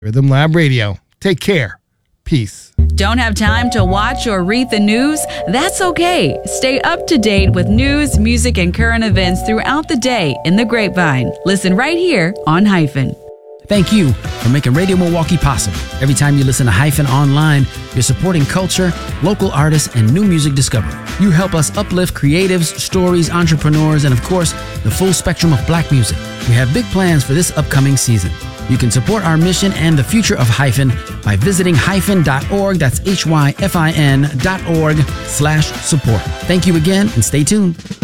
Rhythm Lab Radio. Take care. Peace. Don't have time to watch or read the news? That's okay. Stay up to date with news, music, and current events throughout the day in the Grapevine. Listen right here on Hyphen. Thank you for making Radio Milwaukee possible. Every time you listen to Hyphen online, you're supporting culture, local artists, and new music discovery. You help us uplift creatives, stories, entrepreneurs, and of course, the full spectrum of black music. We have big plans for this upcoming season. You can support our mission and the future of Hyphen by visiting hyphen.org. That's hyfin.org/support. Thank you again and stay tuned.